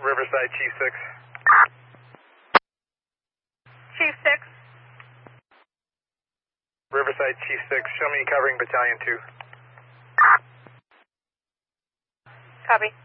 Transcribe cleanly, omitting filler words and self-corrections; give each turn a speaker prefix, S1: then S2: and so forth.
S1: Riverside, Chief 6.
S2: Chief 6.
S1: Riverside, Chief 6. Show me covering Battalion 2.
S2: Copy.